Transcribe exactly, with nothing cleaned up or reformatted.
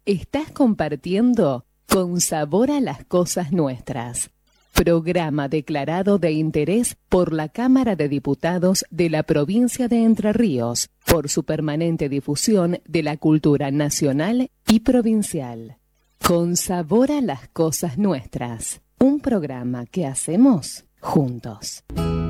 Estás compartiendo Con Sabor a las Cosas Nuestras, programa declarado de interés por la Cámara de Diputados de la provincia de Entre Ríos, por su permanente difusión de la cultura nacional y provincial. Con Sabor a las Cosas Nuestras, un programa que hacemos juntos.